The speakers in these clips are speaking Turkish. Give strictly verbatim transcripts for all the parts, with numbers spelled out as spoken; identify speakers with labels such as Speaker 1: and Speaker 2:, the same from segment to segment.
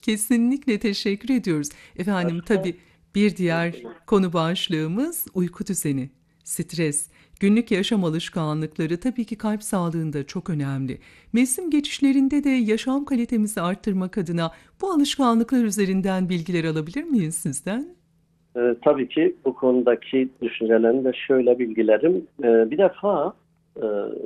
Speaker 1: Kesinlikle teşekkür ediyoruz. Efendim
Speaker 2: Başka?
Speaker 1: tabii bir diğer konu başlığımız uyku düzeni, stres, günlük yaşam alışkanlıkları tabii ki kalp sağlığında çok önemli. Mevsim geçişlerinde de yaşam kalitemizi arttırmak adına bu alışkanlıklar üzerinden bilgiler alabilir miyiz sizden?
Speaker 2: Ee, tabii ki bu konudaki düşüncelerimi de şöyle bilgilerim. Ee, bir defa e,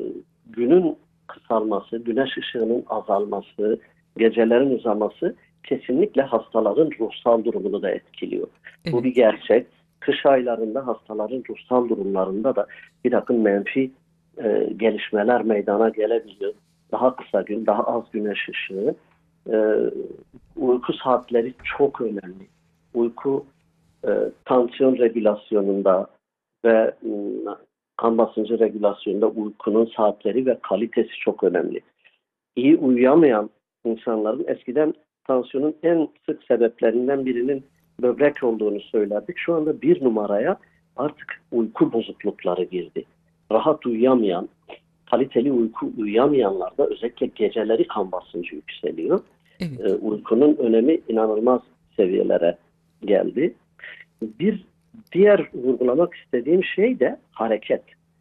Speaker 2: günün kısalması, güneş ışığının azalması, gecelerin uzaması kesinlikle hastaların ruhsal durumunu da etkiliyor. Bu bir
Speaker 1: Evet,
Speaker 2: gerçek. Kış aylarında hastaların ruhsal durumlarında da bir takım menfi e, gelişmeler meydana gelebiliyor. Daha kısa gün, daha az güneş ışığı. E, Uyku saatleri çok önemli. Uyku e, tansiyon regülasyonunda ve m, kan basıncı regülasyonunda uykunun saatleri ve kalitesi çok önemli. İyi uyuyamayan insanların eskiden tansiyonun en sık sebeplerinden birinin böbrek olduğunu söylerdik. Şu anda bir numaraya artık uyku bozuklukları girdi. Rahat uyuyamayan, kaliteli uyku uyuyamayanlarda özellikle geceleri kan basıncı yükseliyor. E,
Speaker 1: evet.
Speaker 2: uykunun önemi inanılmaz seviyelere geldi. Bir diğer vurgulamak istediğim şey de hareket.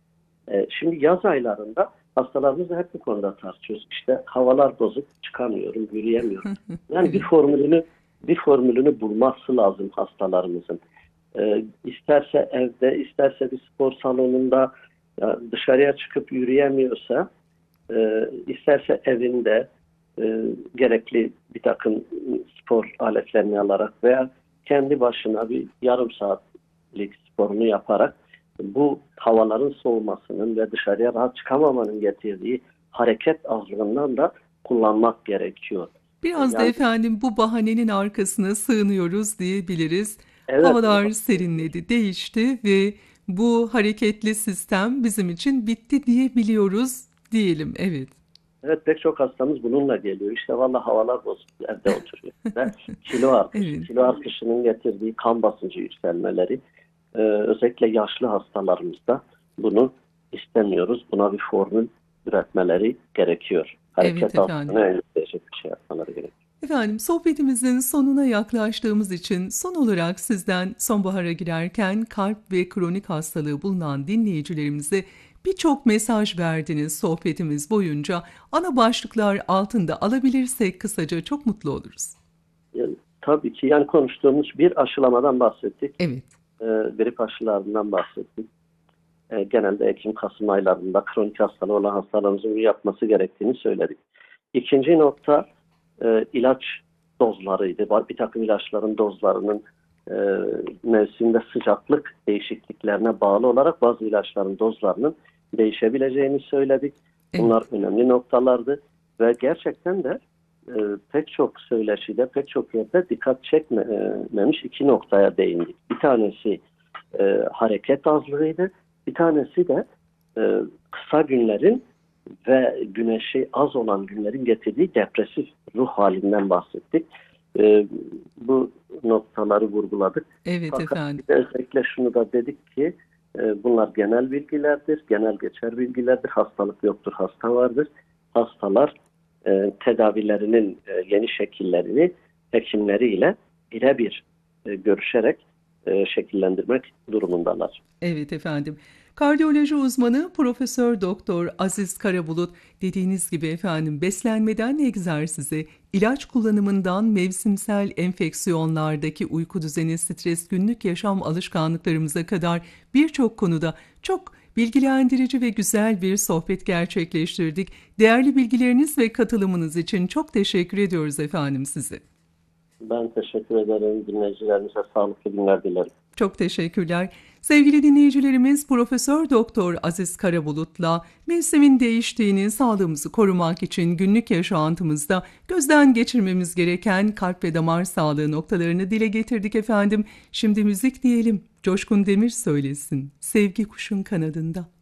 Speaker 2: Ee, şimdi yaz aylarında hastalarımızla hep bu konuda tartışıyoruz. İşte havalar bozuk, çıkamıyorum, yürüyemiyorum. Yani bir
Speaker 1: Evet.
Speaker 2: formülünü bir formülünü bulması lazım hastalarımızın. Ee, isterse evde, isterse bir spor salonunda, ya dışarıya çıkıp yürüyemiyorsa, e, isterse evinde e, gerekli bir takım spor aletlerini alarak veya kendi başına bir yarım saatlik sporunu yaparak bu havaların soğumasının ve dışarıya rahat çıkamamanın getirdiği hareket azlığından da kullanmak gerekiyor.
Speaker 1: Biraz da
Speaker 2: Yani
Speaker 1: efendim bu bahanenin arkasına sığınıyoruz diyebiliriz.
Speaker 2: evet,
Speaker 1: Havalar serinledi, değişti ve bu hareketli sistem bizim için bitti diyebiliyoruz diyelim. Evet,
Speaker 2: evet, pek çok hastamız bununla geliyor. İşte vallahi havalar bozuk, evde oturuyor. Ve kilo artışı,
Speaker 1: evet,
Speaker 2: kilo artışının getirdiği kan basıncı yükselmeleri, e, özellikle yaşlı hastalarımızda bunu istemiyoruz. Buna bir formül üretmeleri gerekiyor.
Speaker 1: evet
Speaker 2: Hareket altına
Speaker 1: efendim.
Speaker 2: engelleyecek bir şey yapmaları gerekiyor.
Speaker 1: Efendim sohbetimizin sonuna yaklaştığımız için son olarak sizden sonbahara girerken kalp ve kronik hastalığı bulunan dinleyicilerimize birçok mesaj verdiniz sohbetimiz boyunca. Ana başlıklar altında alabilirsek kısaca çok mutlu oluruz.
Speaker 2: Yani, tabii ki yani konuştuğumuz bir aşılamadan bahsettik.
Speaker 1: Evet,
Speaker 2: E, grip aşılarından bahsettik. E, genelde Ekim-Kasım aylarında kronik hastalığı olan hastalarımızın bunu yapması gerektiğini söyledik. İkinci nokta e, ilaç dozlarıydı. Var bir takım ilaçların dozlarının e, mevsimde sıcaklık değişikliklerine bağlı olarak bazı ilaçların dozlarının değişebileceğini söyledik.
Speaker 1: evet,
Speaker 2: Bunlar önemli noktalardı ve gerçekten de e, pek çok söyleşide, pek çok yerde dikkat çekmemiş iki noktaya değindik. Bir tanesi e, hareket azlığıydı. Bir tanesi de e, kısa günlerin ve güneşi az olan günlerin getirdiği depresif ruh halinden bahsettik. E, Bu noktaları vurguladık.
Speaker 1: evet
Speaker 2: Fakat
Speaker 1: efendim.
Speaker 2: bir de özellikle şunu da dedik ki e, bunlar genel bilgilerdir, genel geçer bilgilerdir. Hastalık yoktur, hasta vardır. Hastalar e, tedavilerinin e, yeni şekillerini hekimleriyle birebir e, görüşerek e, şekillendirmek durumundalar.
Speaker 1: Evet efendim. Kardiyoloji uzmanı Profesör Doktor Aziz Karabulut dediğiniz gibi efendim beslenmeden egzersize, ilaç kullanımından mevsimsel enfeksiyonlardaki uyku düzeni, stres, günlük yaşam alışkanlıklarımıza kadar birçok konuda çok bilgilendirici ve güzel bir sohbet gerçekleştirdik. Değerli bilgileriniz ve katılımınız için çok teşekkür ediyoruz efendim size.
Speaker 2: Ben teşekkür ederim. Dinleyicilerimize sağlıklı günler dilerim.
Speaker 1: Çok teşekkürler. Sevgili dinleyicilerimiz Profesör Doktor Aziz Karabulut'la mevsimin değiştiğini sağlığımızı korumak için günlük yaşantımızda gözden geçirmemiz gereken kalp ve damar sağlığı noktalarını dile getirdik efendim. Şimdi müzik diyelim. Coşkun Demir söylesin. Sevgi kuşun kanadında.